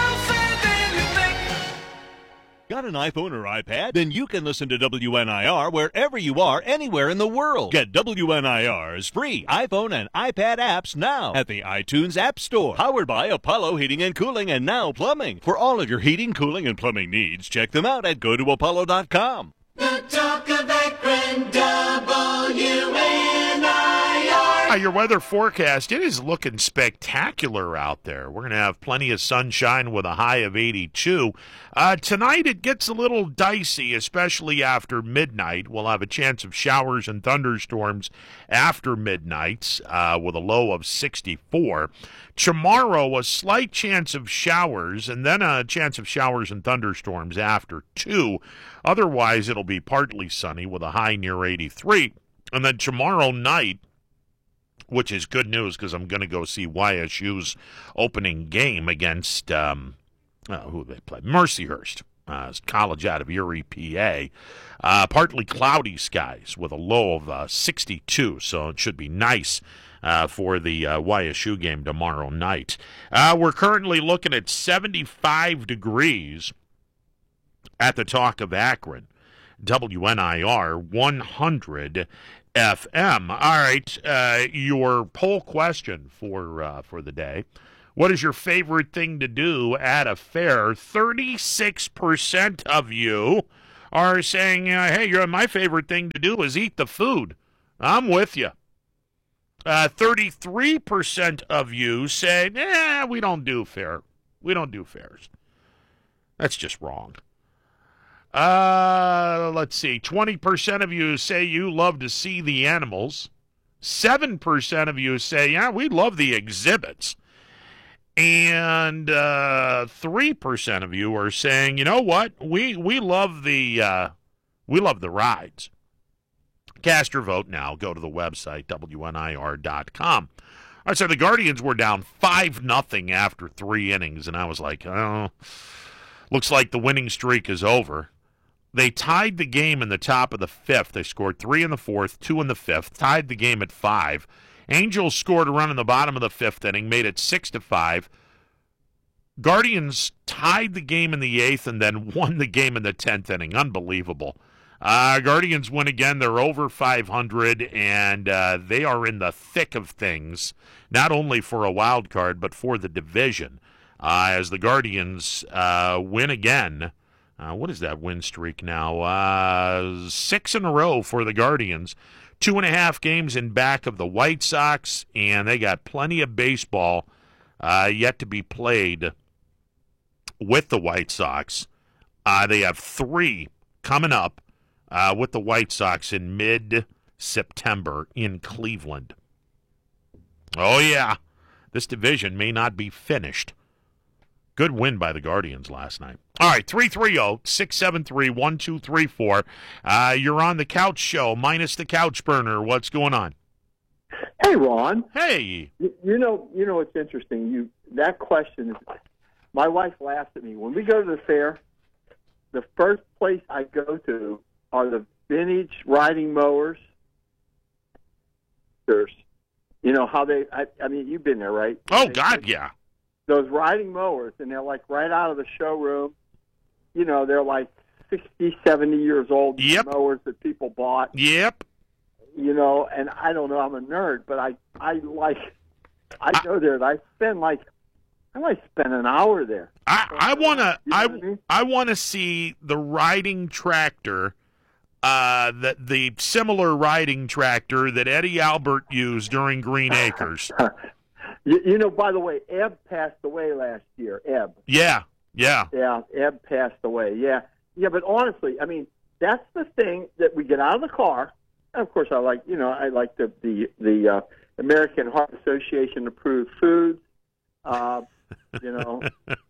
Got an iPhone or iPad? Then you can listen to W N I R wherever you are, anywhere in the world. Get W N I R's free iPhone and iPad apps now at the iTunes App Store. Powered by Apollo Heating and Cooling and Now Plumbing. For all of your heating, cooling, and plumbing needs, check them out at go to apollo dot com. The talk of Akron, W N I R. Uh, your weather forecast, it is looking spectacular out there. We're going to have plenty of sunshine with a high of eighty-two. Uh, tonight it gets a little dicey, especially after midnight. We'll have a chance of showers and thunderstorms after midnight uh, with a low of sixty-four. Tomorrow, a slight chance of showers, and then a chance of showers and thunderstorms after two. Otherwise, it'll be partly sunny with a high near eighty-three. And then tomorrow night, which is good news because I'm going to go see Y S U's opening game against, um, uh, who they play? Mercyhurst, uh, college out of Erie, P A. Uh, partly cloudy skies with a low of uh, sixty-two, so it should be nice uh, for the uh, Y S U game tomorrow night. Uh, we're currently looking at seventy-five degrees at the Talk of Akron. W N I R one hundred F M. All right, uh, your poll question for uh, for the day. What is your favorite thing to do at a fair? thirty-six percent of you are saying, uh, hey, you're, my favorite thing to do is eat the food. I'm with you. Uh, thirty-three percent of you say, eh, we don't do fair. We don't do fairs. That's just wrong. Uh, let's see. twenty percent of you say you love to see the animals. seven percent of you say, yeah, we love the exhibits. And uh, three percent of you are saying, you know what? We we love the uh, we love the rides. Cast your vote now. Go to the website, W N I R dot com. All right, so the Guardians were down five nothing after three innings, and I was like, oh, looks like the winning streak is over. They tied the game in the top of the fifth. They scored three in the fourth, two in the fifth, tied the game at five. Angels scored a run in the bottom of the fifth inning, made it six to five. Guardians tied the game in the eighth and then won the game in the tenth inning. Unbelievable. Uh, Guardians win again. They're over five hundred, and uh, they are in the thick of things, not only for a wild card, but for the division. Uh, as the Guardians uh, win again. Uh, what is that win streak now? Uh, six in a row for the Guardians. Two and a half games in back of the White Sox, and they got plenty of baseball uh, yet to be played with the White Sox. Uh, they have three coming up uh, with the White Sox in mid-September in Cleveland. Oh, yeah. This division may not be finished. Good win by the Guardians last night. All right, three three zero, six seven three, one two three four. Uh, you're on the Couch Show, minus the Couch Burner. What's going on? Hey, Ron. Hey. You, you know, you know what's interesting? You that question is. My wife laughs at me when we go to the fair. The first place I go to are the vintage riding mowers. There's, you know how they. I, I mean, you've been there, right? Oh they, God, yeah. Those riding mowers, and they're like right out of the showroom. You know, they're like sixty, seventy years old yep. mowers that people bought. Yep. You know, and I don't know, I'm a nerd, but I, I like, I go there and I spend like, I might spend an hour there. I, I want to, you know I, I, mean? I want to see the riding tractor, uh, the, the similar riding tractor that Eddie Albert used during Green Acres. You, you know, by the way, Ebb passed away last year. Ebb. Yeah, yeah. Yeah, Ebb passed away. Yeah. Yeah, but honestly, I mean, that's the thing that we get out of the car. And of course, I like, you know, I like the the, the uh, American Heart Association approved foods. Uh, you know,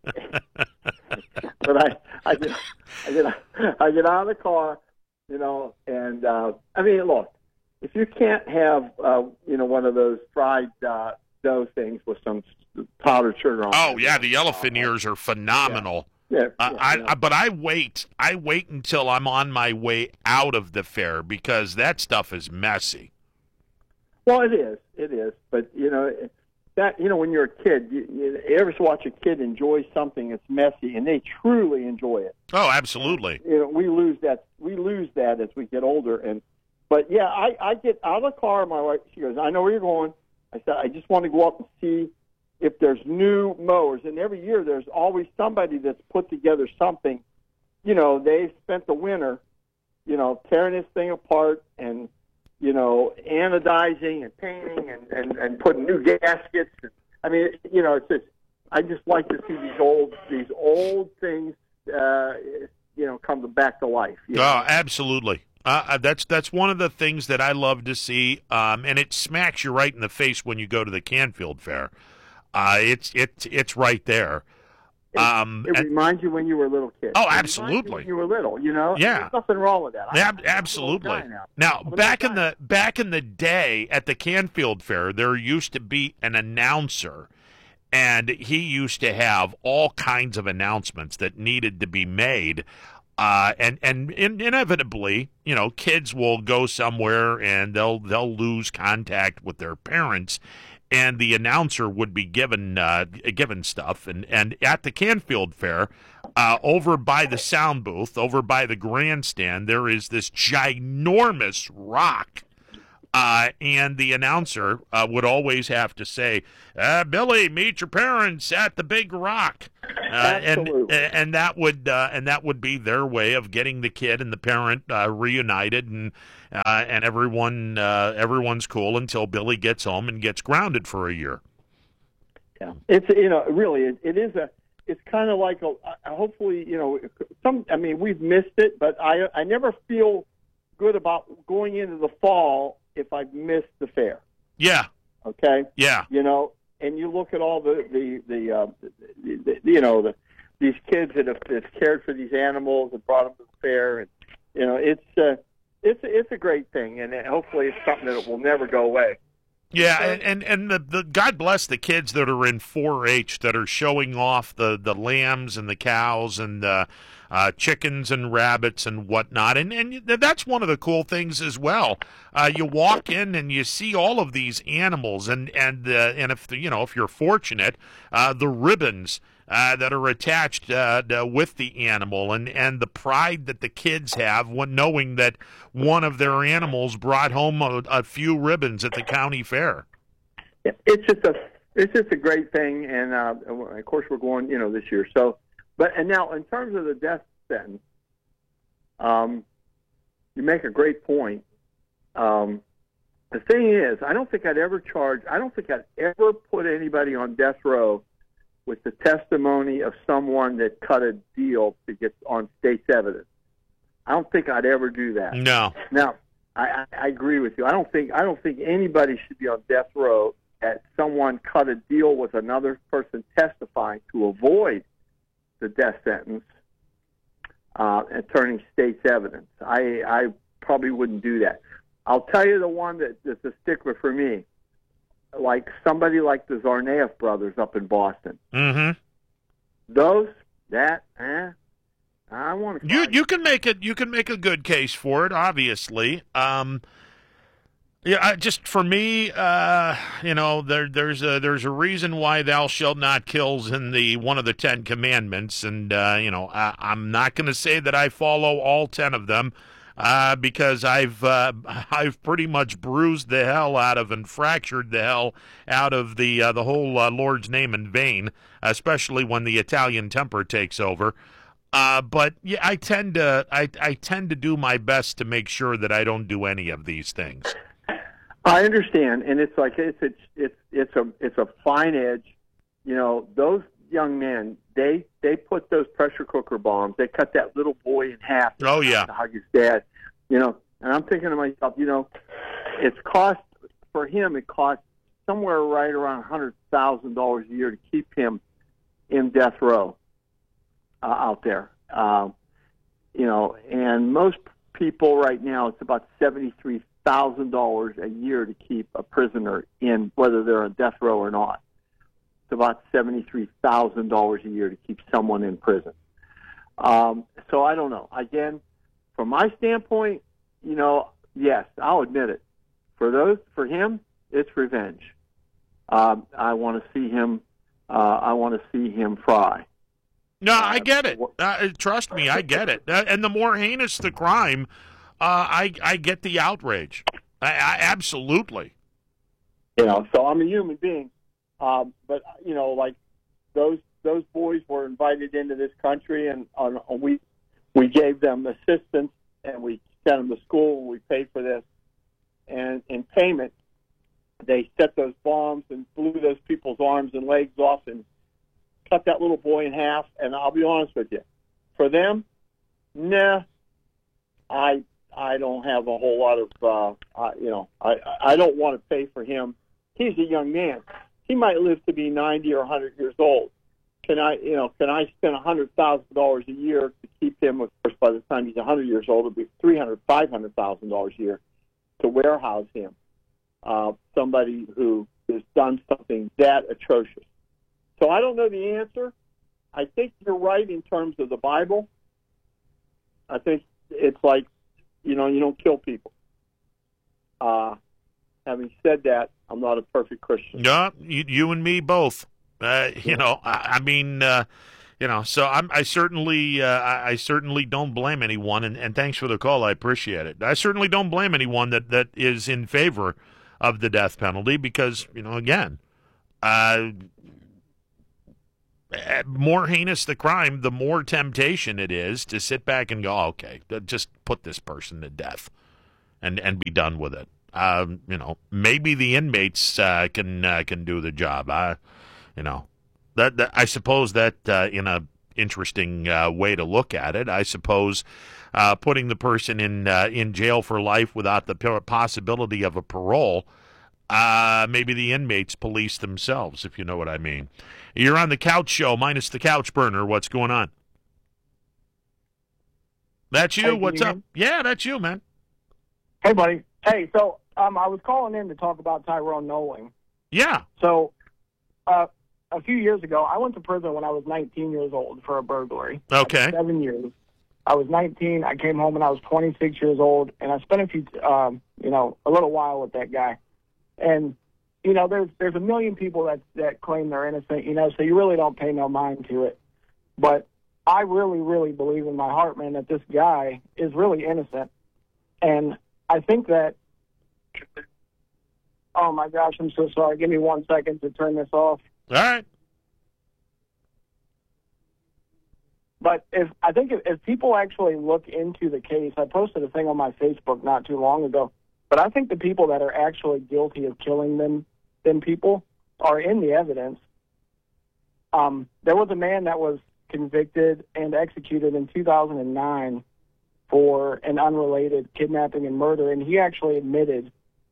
but I, I get, I get, I get out of the car, you know, and uh, I mean, look, if you can't have, uh, you know, one of those fried uh, dough things with some powdered sugar on. Oh yeah, the elephant ears are phenomenal. Yeah, yeah, uh, yeah, I, yeah. I, but I wait. I wait until I'm on my way out of the fair because that stuff is messy. Well, it is. It is. But you know that you know when you're a kid, you, you ever watch a kid enjoy something that's messy, and they truly enjoy it. Oh, absolutely. You know, we lose that. We lose that as we get older. And but yeah, I, I get out of the car. My wife, she goes, "I know where you're going." I said, "I just want to go up and see if there's new mowers." And every year there's always somebody that's put together something. You know, they spent the winter, you know, tearing this thing apart and, you know, anodizing and painting and, and, and putting new gaskets. I mean, you know, it's just, I just like to see these old, these old things, uh, you know, come back to life. You know? Oh, absolutely. Uh, that's that's one of the things that I love to see, um, and it smacks you right in the face when you go to the Canfield Fair. Uh, it's it's it's right there. Um, it, it reminds you when you were a little kid. Oh, It absolutely. reminds you when you were little, you know. Yeah. There's nothing wrong with that. I'm- Ab- I'm a little absolutely. guy now. Now, I'm a back little in the back in the day at the Canfield Fair, there used to be an announcer, and he used to have all kinds of announcements that needed to be made. Uh, and and in, inevitably, you know, kids will go somewhere and they'll they'll lose contact with their parents, and the announcer would be given uh, given stuff. And, and at the Canfield Fair, uh, over by the sound booth, over by the grandstand, there is this ginormous rock. Uh, and the announcer uh, would always have to say, uh, "Billy, meet your parents at the big rock," uh, and and that would uh, and that would be their way of getting the kid and the parent uh, reunited, and uh, and everyone uh, everyone's cool until Billy gets home and gets grounded for a year. Yeah, it's you know really it, it is a it's kind of like a hopefully you know some I mean we've missed it, but I I never feel good about going into the fall if I've missed the fair. Yeah. Okay. Yeah. You know, and you look at all the the the, uh, the, the you know the these kids that have, that have cared for these animals and brought them to the fair, and you know it's uh, it's it's a great thing, and hopefully it's something that will never go away. Yeah, and and, and the, the God bless the kids that are in four H that are showing off the, the lambs and the cows and the uh, chickens and rabbits and whatnot. And and that's one of the cool things as well. Uh, you walk in and you see all of these animals, and and uh, and if you know if you're fortunate, uh, the ribbons uh, that are attached uh, with the animal, and and the pride that the kids have when knowing that one of their animals brought home a, a few ribbons at the county fair. It's just a it's just a great thing, and uh, of course we're going you know this year. So, but and now in terms of the death sentence, um, you make a great point. Um, the thing is, I don't think I'd ever charge. I don't think I'd ever put anybody on death row with the testimony of someone that cut a deal to get on state's evidence. I don't think I'd ever do that. No. Now, I, I agree with you. I don't think I don't think anybody should be on death row at someone cut a deal with another person testifying to avoid the death sentence uh, and turning state's evidence. I I probably wouldn't do that. I'll tell you the one that, that's a stickler for me, like somebody like the Zarnaeff brothers up in Boston. Mm-hmm. Those that eh. I want to. You you can make it. You can make a good case for it. Obviously, um, yeah. I, just for me, uh, you know, there there's a there's a reason why "Thou shalt not kill's" in the one of the Ten Commandments, and uh, you know, I, I'm not going to say that I follow all ten of them, uh, because I've uh, I've pretty much bruised the hell out of and fractured the hell out of the uh, the whole uh, Lord's name in vain, especially when the Italian temper takes over. Uh, but yeah, I tend to I, I tend to do my best to make sure that I don't do any of these things. I understand, and it's like it's it's it's it's a it's a fine edge. You know, those young men, they they put those pressure cooker bombs. They cut that little boy in half. Oh yeah, to hug his dad. You know, and I'm thinking to myself, you know, it's cost for him. It costs somewhere right around a hundred thousand dollars a year to keep him in death row. Uh, out there, um, you know, and most people right now, it's about seventy-three thousand dollars a year to keep a prisoner in, whether they're on death row or not. It's about seventy-three thousand dollars a year to keep someone in prison. Um, so I don't know. Again, from my standpoint, you know, yes, I'll admit it. For those, for him, it's revenge. Um, I want to see him. Uh, I want to see him fry. No, I get it. Uh, trust me, I get it. Uh, and the more heinous the crime, uh, I I get the outrage. I, I absolutely. You know, so I'm a human being, um, but you know, like those those boys were invited into this country, and uh, we we gave them assistance, and we sent them to school, and we paid for this, and in payment, they set those bombs and blew those people's arms and legs off, and cut that little boy in half. And I'll be honest with you, for them, nah, I I don't have a whole lot of uh, I, you know I I don't want to pay for him. He's a young man. He might live to be ninety or a hundred years old. Can I you know can I spend a hundred thousand dollars a year to keep him? Of course, by the time he's a hundred years old, it'll be three hundred, five hundred thousand dollars a year to warehouse him. Uh, somebody who has done something that atrocious. So I don't know the answer. I think you're right in terms of the Bible. I think it's like, you know, you don't kill people. Uh, having said that, I'm not a perfect Christian. Yeah, you, you and me both. Uh, you know, I, I mean, uh, you know, so I'm, I certainly, uh, I, I certainly don't blame anyone. And, and thanks for the call. I appreciate it. I certainly don't blame anyone that, that is in favor of the death penalty because, you know, again, uh, more heinous the crime, the more temptation it is to sit back and go, oh, okay, just put this person to death and, and be done with it. Um, you know, maybe the inmates uh, can uh, can do the job. I, you know, that, that I suppose that uh, in a interesting uh, way to look at it, I suppose uh, putting the person in uh, in jail for life without the possibility of a parole, uh, maybe the inmates police themselves, if you know what I mean. You're on the Couch Show, minus the couch burner. What's going on? That's you. Hey, What's you up? Yeah, that's you, man. Hey, buddy. Hey, so um, I was calling in to talk about Tyrone Knowling. Yeah. So uh, a few years ago, I went to prison when I was nineteen years old for a burglary. Okay. Seven years. I was nineteen. I came home when I was twenty-six years old, and I spent a few, um, you know, a little while with that guy. And you know, there's there's a million people that that claim they're innocent. You know, so you really don't pay no mind to it. But I really, really believe in my heart, man, that this guy is really innocent, and I think that. Oh my gosh, I'm so sorry. Give me one second to turn this off. All right. But if I think if, if people actually look into the case, I posted a thing on my Facebook not too long ago. But I think the people that are actually guilty of killing them, them people, are in the evidence. Um, there was a man that was convicted and executed in two thousand nine for an unrelated kidnapping and murder, and he actually admitted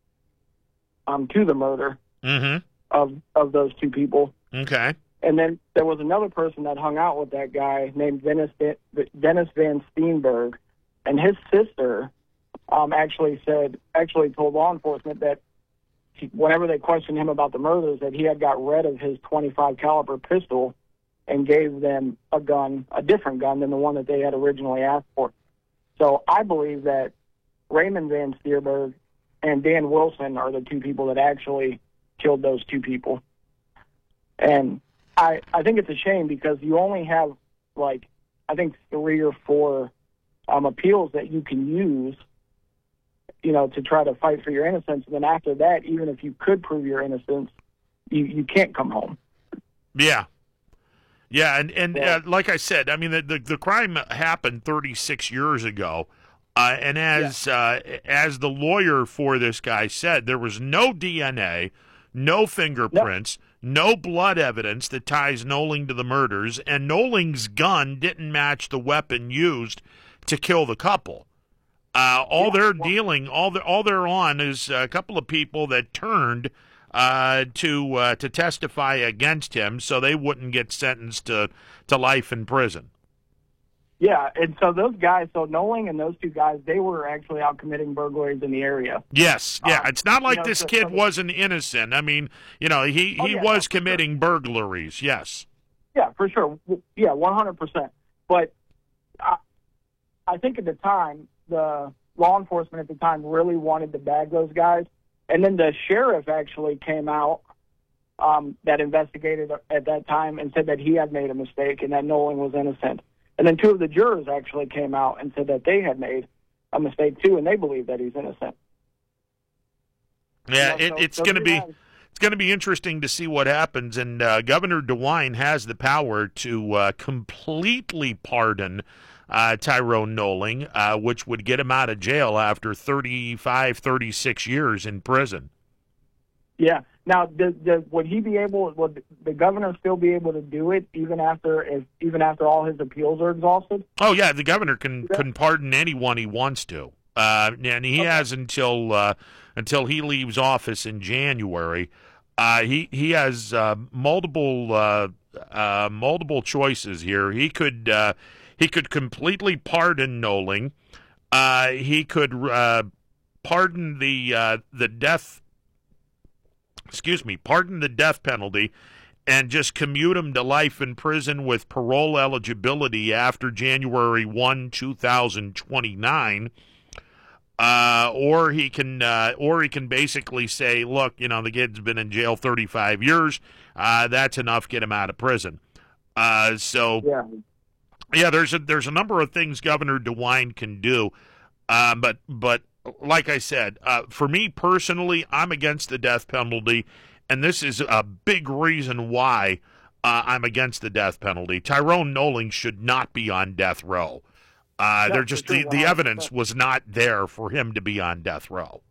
um, to the murder mm-hmm. of of those two people. Okay. And then there was another person that hung out with that guy named Dennis Dennis Van Steenberg, and his sister um, actually said, actually told law enforcement that he, whenever they questioned him about the murders, that he had got rid of his twenty-five caliber pistol and gave them a gun, a different gun than the one that they had originally asked for. So I believe that Raymond Van Steenberg and Dan Wilson are the two people that actually killed those two people. And I, I think it's a shame because you only have, like, I think three or four um, appeals that you can use, you know, to try to fight for your innocence. And then after that, even if you could prove your innocence, you, you can't come home. Yeah. Yeah, and, and uh, like I said, I mean, the, the, the crime happened thirty-six years ago. Uh, and as yeah. uh, as the lawyer for this guy said, there was no D N A, no fingerprints, yep. no blood evidence that ties Knowling to the murders, and Knowling's gun didn't match the weapon used to kill the couple. Uh, all yeah. they're dealing, all they're, all they're on is a couple of people that turned uh, to uh, to testify against him, so they wouldn't get sentenced to to life in prison. Yeah, and so those guys, so Knowling and those two guys, they were actually out committing burglaries in the area. Yes, yeah. Um, it's not like you know, this so, kid so wasn't innocent. I mean, you know, he, oh, he yeah, was no, committing sure. burglaries, yes. Yeah, for sure. Yeah, one hundred percent. But I, I think at the time, the law enforcement at the time really wanted to bag those guys. And then the sheriff actually came out um, that investigated at that time and said that he had made a mistake and that Knowling was innocent. And then two of the jurors actually came out and said that they had made a mistake too, and they believe that he's innocent. Yeah, you know, it, so, it's so going to be guys, it's going to be interesting to see what happens. And uh, Governor DeWine has the power to uh, completely pardon uh, Tyrone Knowling, uh, which would get him out of jail after thirty-five, thirty-six years in prison. Yeah. Now, does, does, would he be able? Would the governor still be able to do it even after, if, even after all his appeals are exhausted? Oh yeah, the governor can yeah. can pardon anyone he wants to, uh, and he okay. has until uh, until he leaves office in January. Uh, he he has uh, multiple uh, uh, multiple choices here. He could uh, he could completely pardon Knowling. Uh, he could uh, pardon the uh, the death. Excuse me, pardon the death penalty, and just commute him to life in prison with parole eligibility after January first, two thousand twenty-nine. Uh, or he can, uh, or he can basically say, look, you know, the kid's been in jail thirty-five years. Uh, that's enough. Get him out of prison. Uh, so, yeah. yeah, there's a there's a number of things Governor DeWine can do. Uh, but but like I said, uh, for me personally, I'm against the death penalty, and this is a big reason why uh, I'm against the death penalty. Tyrone Nolan should not be on death row. Uh, they're just the, the evidence was not there for him to be on death row.